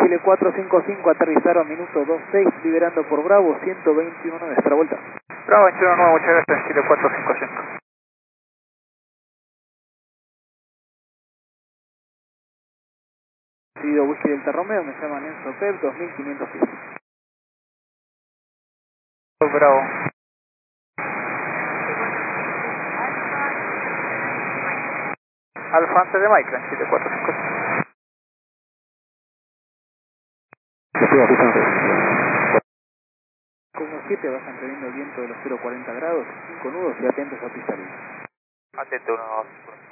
Chile 455, aterrizaron minuto 26, liberando por Bravo, 121 nuestra vuelta. Bravo 219, muchas gracias, Chile 455. Seguido Whisky Delta Romeo, me llaman Enzo Pep, 2500 pies. Bravo. Alfa antes de Mike, Chile 455. Como 7 vas previendo el viento de los 040 grados, 5 nudos y atentos a pista libre. Atento 1, 2.